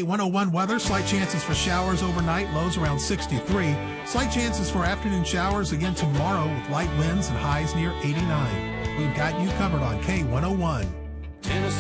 K101 weather, slight chances for showers overnight, lows around 63. Slight chances for afternoon showers again tomorrow with light winds and highs near 89. We've got you covered on K101.